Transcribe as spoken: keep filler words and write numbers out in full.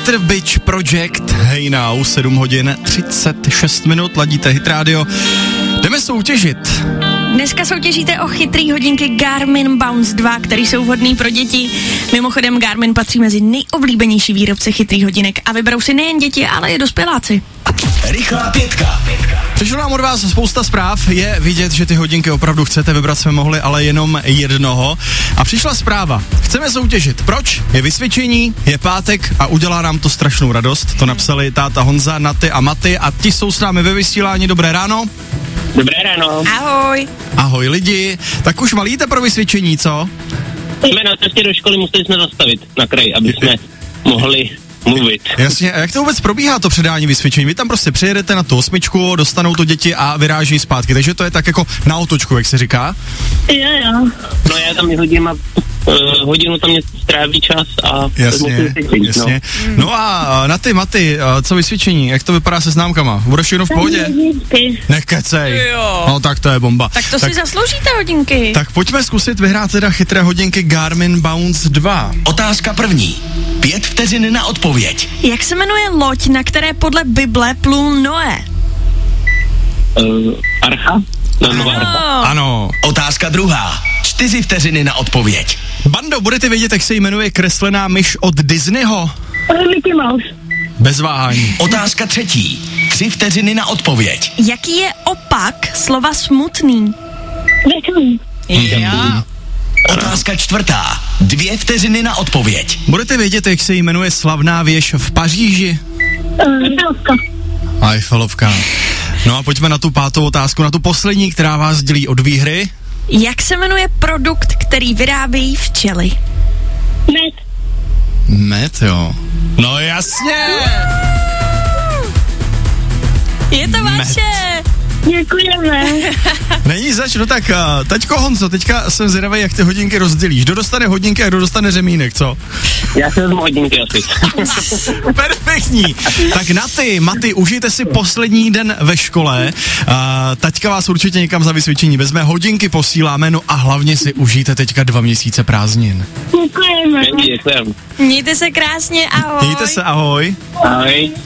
Peter Bitch Project, Hey Now, sedm hodin třicet šest minut, ladíte Hit Radio. Jdeme soutěžit. Dneska soutěžíte o chytrý hodinky Garmin Bounce dva, které jsou vhodný pro děti. Mimochodem Garmin patří mezi nejoblíbenější výrobce chytrých hodinek a vyberou si nejen děti, ale i dospěláci. Rychlá pětka. Přišlo nám od vás spousta zpráv, je vidět, že ty hodinky opravdu chcete, vybrat jsme mohli, ale jenom jednoho. A přišla zpráva, chceme soutěžit. Proč? Je vysvědčení, je pátek a udělá nám to strašnou radost. To napsali táta Honza, Naty a Maty a ti jsou s námi ve vysílání. Dobré ráno. Dobré ráno. Ahoj. Ahoj lidi. Tak už valíte pro vysvědčení, co? Jsme na cestě do školy, museli jsme zastavit na kraji, aby jsme mohli mluvit. Jasně, a jak to vůbec probíhá to předání vysvědčení? Vy tam prostě přijedete na tu osmičku, dostanou to děti a vyráží zpátky, takže to je tak jako na otočku, jak se říká? Jo, jo. No já tam hodím a uh, hodinu tam mě stráví čas a... Jasně, jasně. No. no a na ty, Maty, co vysvědčení? Jak to vypadá se známkama? Budeš jenom v pohodě? Nekecej. Jo. No tak to je bomba. Tak to tak, si zasloužíte hodinky. Tak pojďme zkusit vyhrát teda chytré hodinky Garmin Bounce dva. Otázka první. Pět vteřin na odpověď. Jak se jmenuje loď, na které podle Bible plul Noé? Uh, Archa? No, ano. Ano. Otázka druhá. Čtyři vteřiny na odpověď. Bando, budete vědět, jak se jmenuje kreslená myš od Disneyho? Mickey Mouse. Bez váhání. Otázka třetí. Tři vteřiny na odpověď. Jaký je opak slova smutný? Veselý. Já. Otázka čtvrtá. Dvě vteřiny na odpověď. Budete vědět, jak se jmenuje slavná věž v Paříži? Eiffelovka. Eiffelovka. No a pojďme na tu pátou otázku, na tu poslední, která vás dělí od výhry. Jak se jmenuje produkt, který vyrábějí včely? Med. Med, jo. No jasně! Je to vaše! Děkujeme. Není zač, no tak, uh, taťko Honzo, teďka jsem zvědavý, jak ty hodinky rozdělíš. Kdo dostane hodinky a kdo dostane řemínek, co? Já se vezmu hodinky asi. Perfektní. Tak na ty, Maty, užijte si poslední den ve škole. Uh, taťka vás určitě někam za vysvědčení vezme, hodinky posíláme, no a hlavně si užijte teďka dva měsíce prázdnin. Děkujeme. Děkujeme. Mějte se krásně, ahoj. Mějte se, ahoj. Ahoj.